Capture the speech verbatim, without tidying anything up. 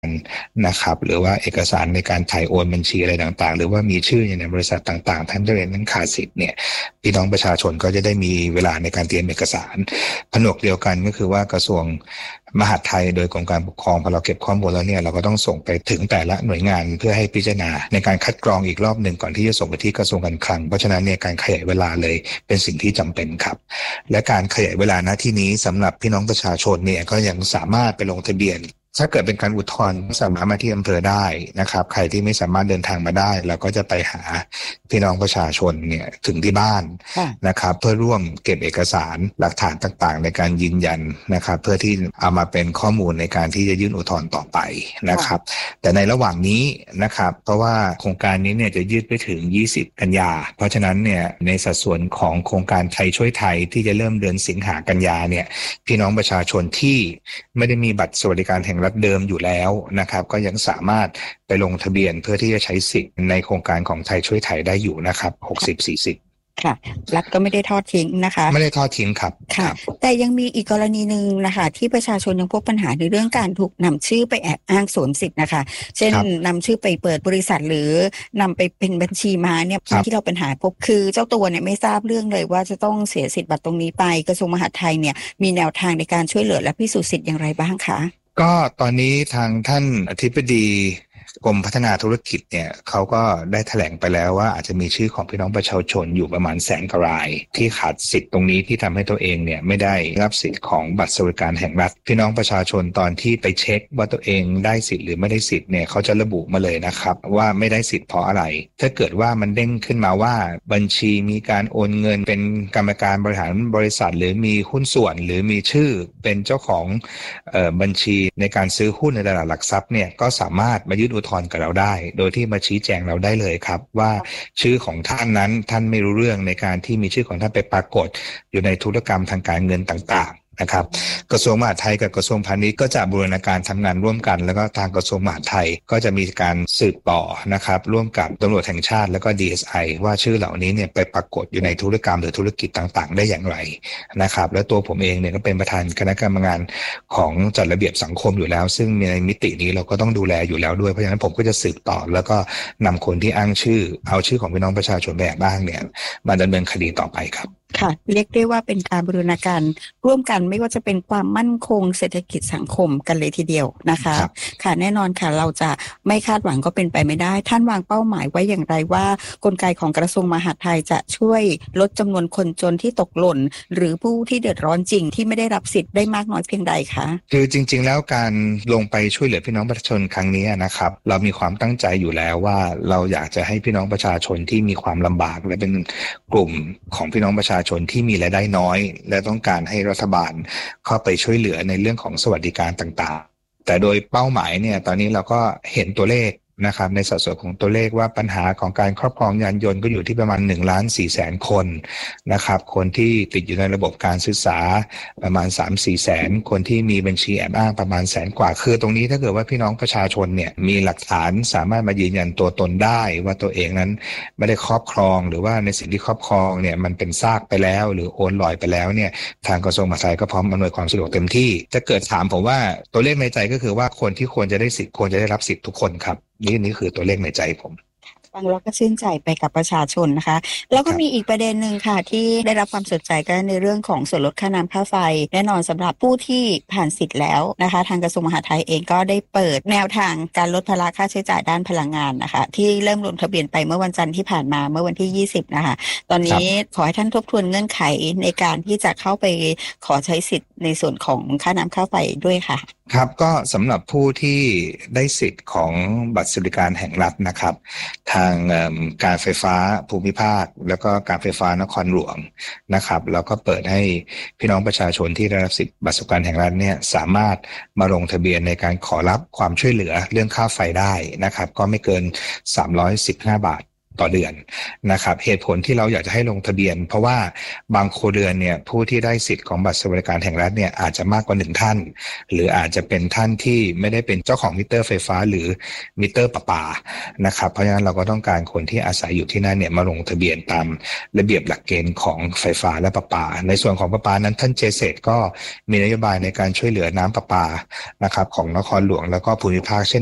นะครับหรือว่าเอกสารในการถ่ายโอนบัญชีอะไรต่างๆหรือว่ามีชื่ออยู่ในบริษัทต่างๆท่านจะเรียนนั้นขาดสิทธิ์เนี่ยพี่น้องประชาชนก็จะได้มีเวลาในการเตรียมเอกสารผนวกเดียวกันก็คือว่ากระทรวงมหาดไทยโดยกรมการปกครองพอเราเก็บข้อมูลแล้วเนี่ยเราก็ต้องส่งไปถึงแต่ละหน่วยงานเพื่อให้พิจารณาในการคัดกรองอีกรอบหนึ่งก่อนที่จะส่งไปที่กระทรวงการคลังเพราะฉะนั้นเนี่ยการขยายเวลาเลยเป็นสิ่งที่จำเป็นครับและการขยายเวลาณที่นี้สำหรับพี่น้องประชาชนเนี่ยก็ยังสามารถไปลงทะเบียนถ้าเกิดเป็นการอุทธรณ์สามารถมาที่อำเภอได้นะครับใครที่ไม่สามารถเดินทางมาได้เราก็จะไปหาพี่น้องประชาชนเนี่ยถึงที่บ้านนะครับเพื่อร่วมเก็บเอกสารหลักฐานต่างๆในการยืนยันนะครับเพื่อที่เอามาเป็นข้อมูลในการที่จะยื่นอุทธรณ์ต่อไปนะครับแต่ในระหว่างนี้นะครับเพราะว่าโครงการนี้เนี่ยจะยืดไปถึงยี่สิบกันยาเพราะฉะนั้นเนี่ยในสัดส่วนของโครงการไทยช่วยไทยที่จะเริ่มเดือนสิงหากันยาเนี่ยพี่น้องประชาชนที่ไม่ได้มีบัตรสวัสดิการแห่งรัฐเดิมอยู่แล้วนะครับก็ยังสามารถไปลงทะเบียนเพื่อที่จะใช้สิทธิ์ในโครงการของไทยช่วยไทยได้อยู่นะครับหกสิบ สี่สิบค่ะรัฐก็ไม่ได้ทอดทิ้งนะคะไม่ได้ทอดทิ้งครับค่ะแต่ยังมีอีกกรณีหนึ่งนะคะที่ประชาชนยังพบปัญหาในเรื่องการถูกนำชื่อไปแอบอ้างสวมสิทธิ์นะคะเช่นนำชื่อไปเปิดบริษัทหรือนำไปเป็นบัญชีม้าเนี่ยที่เราปัญหาพบคือเจ้าตัวเนี่ยไม่ทราบเรื่องเลยว่าจะต้องเสียสิทธิ์บัตรตรงนี้ไปกระทรวงมหาดไทยเนี่ยมีแนวทางในการช่วยเหลือและพิสูจน์สิทธิ์อย่างไรบ้างคะก็ตอนนี้ทางท่านอธิบดีกรมพัฒนาธุรกิจเนี่ยเขาก็ได้แถลงไปแล้วว่าอาจจะมีชื่อของพี่น้องประชาชนอยู่ประมาณแสนกว่ารายที่ขาดสิทธิ์ตรงนี้ที่ทำให้ตัวเองเนี่ยไม่ได้รับสิทธิ์ของบัตรสวัสดิการแห่งรัฐพี่น้องประชาชนตอนที่ไปเช็คว่าตัวเองได้สิทธิ์หรือไม่ได้สิทธิ์เนี่ยเขาจะระบุมาเลยนะครับว่าไม่ได้สิทธิ์เพราะอะไรถ้าเกิดว่ามันเด้งขึ้นมาว่าบัญชีมีการโอนเงินเป็นกรรมการบริหารบริษัทหรือมีหุ้นส่วนหรือมีชื่อเป็นเจ้าของเอ่อบัญชีในการซื้อหุ้นในตลาดหลักทรัพย์เนี่ยก็สามารถมายื่นอุทธรณ์กับเราได้โดยที่มาชี้แจงเราได้เลยครับว่าชื่อของท่านนั้นท่านไม่รู้เรื่องในการที่มีชื่อของท่านไปปรากฏอยู่ในธุรกรรมทางการเงินต่างๆนะครับกระทรวงมหาดไทยกับกระทรวงพาณิชย์ก็จะบูรณาการทำงานร่วมกันแล้วก็ทางกระทรวงมหาดไทยก็จะมีการสืบต่อนะครับร่วมกับตำรวจแห่งชาติแล้วก็ ดี เอส ไอ ว่าชื่อเหล่านี้เนี่ยไปปรากฏอยู่ในธุรกรรมหรือธุรกิจต่างๆได้อย่างไรนะครับและตัวผมเองเนี่ยก็เป็นประธานคณะกรรมการของจัดระเบียบสังคมอยู่แล้วซึ่งในมิตินี้เราก็ต้องดูแลอยู่แล้วด้วยเพราะฉะนั้นผมก็จะสืบต่อแล้วก็นำคนที่อ้างชื่อเอาชื่อของพี่น้องประชาชนแบบบ้างเนี่ยมาดำเนินคดีต่อไปครับค่ะเรียกได้ว่าเป็นการบูรณาการร่วมกันไม่ว่าจะเป็นความมั่นคงเศรษฐกิจสังคมกันเลยทีเดียวนะคะค่ะแน่นอนค่ะเราจะไม่คาดหวังก็เป็นไปไม่ได้ท่านวางเป้าหมายไว้อย่างไรว่ากลไกของกระทรวงมหาดไทยจะช่วยลดจำนวนคนจนที่ตกหล่นหรือผู้ที่เดือดร้อนจริงที่ไม่ได้รับสิทธิ์ได้มากน้อยเพียงใดคะคือจริงๆแล้วการลงไปช่วยเหลือพี่น้องประชาชนครั้งนี้นะครับเรามีความตั้งใจอยู่แล้วว่าเราอยากจะให้พี่น้องประชาชนที่มีความลำบากและเป็นกลุ่มของพี่น้องประชาชนที่มีรายได้น้อยและต้องการให้รัฐบาลเข้าไปช่วยเหลือในเรื่องของสวัสดิการต่างๆแต่โดยเป้าหมายเนี่ยตอนนี้เราก็เห็นตัวเลขนะครับในสัดส่วนของตัวเลขว่าปัญหาของการครอบครองยานยนต์ก็อยู่ที่ประมาณหนึ่งล้านสี่แสนคนนะครับคนที่ติดอยู่ในระบบการศึกษาประมาณ สามถึงสี่ แสนคนที่มีบัญชีแอบอ้างประมาณแสนกว่าคือตรงนี้ถ้าเกิดว่าพี่น้องประชาชนเนี่ยมีหลักฐานสามารถมายืนยันตัวตนได้ว่าตัวเองนั้นไม่ได้ครอบครองหรือว่าในสิ่งที่ครอบครองเนี่ยมันเป็นซากไปแล้วหรือโอนลอยไปแล้วเนี่ยทางกระทรวงมหาดไทยก็พร้อมอำนวยความสะดวกเต็มที่จะเกิดถามผมว่าตัวเลขในใจก็คือว่าคนที่ควรจะได้สิทธิ์ควรจะได้รับสิทธิ์ทุกคนครับนี่นี่คือตัวเลขในใจผมฟังแล้วก็ชื่นใจไปกับประชาชนนะคะแล้วก็มีอีกประเด็นหนึ่งค่ะที่ได้รับความสนใจก็ในเรื่องของส่วนลดค่าน้ำค่าไฟแน่นอนสำหรับผู้ที่ผ่านสิทธิ์แล้วนะคะทางกระทรวงมหาดไทยเองก็ได้เปิดแนวทางการลดภาระค่าใช้จ่ายด้านพลังงานนะคะที่เริ่มลงทะเบียนไปเมื่อวันจันทร์ที่ผ่านมาเมื่อวันที่ยี่สิบนะคะตอนนี้ขอให้ท่านทบทวนเงื่อนไขในการที่จะเข้าไปขอใช้สิทธิ์ในส่วนของค่าน้ำค่าไฟด้วยค่ะครับก็สำหรับผู้ที่ได้สิทธิ์ของบัตรสวัสดิการแห่งรัฐนะครับทางการไฟฟ้าภูมิภาคแล้วก็การไฟฟ้านครหลวงนะครับแล้วก็เปิดให้พี่น้องประชาชนที่ได้รับสิทธิ์บัตรสวัสดิการแห่งรัฐเนี่ยสามารถมาลงทะเบียนในการขอรับความช่วยเหลือเรื่องค่าไฟได้นะครับก็ไม่เกินสามร้อยสิบห้าบาทต่อเดือนนะครับเหตุผลที่เราอยากจะให้ลงทะเบียนเพราะว่าบางครัวเรือนเนี่ยผู้ที่ได้สิทธิ์ของบัตรสวัสดิการแห่งรัฐเนี่ยอาจจะมากกว่าหนึ่งท่านหรืออาจจะเป็นท่านที่ไม่ได้เป็นเจ้าของมิเตอร์ไฟฟ้าหรือมิเตอร์ประปานะครับเพราะฉะนั้นเราก็ต้องการคนที่อาศัยอยู่ที่นั่นเนี่ยมาลงทะเบียนตามระเบียบหลักเกณฑ์ของไฟฟ้าและประปาในส่วนของประปานั้นท่านเจเซตก็มีนโยบายในการช่วยเหลือน้ำประปานะครับของนครหลวงแล้วก็ภูมิภาคเช่น